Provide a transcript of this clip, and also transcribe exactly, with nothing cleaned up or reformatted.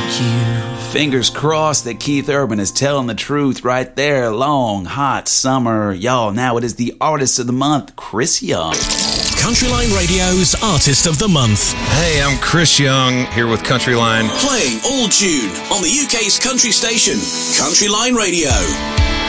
Fingers crossed that Keith Urban is telling the truth right there. Long, hot summer. Y'all, now it is the Artist of the Month, Chris Young. Countryline Radio's Artist of the Month. Hey, I'm Chris Young, here with Countryline. Playing all June on the U K's country station, Countryline Radio.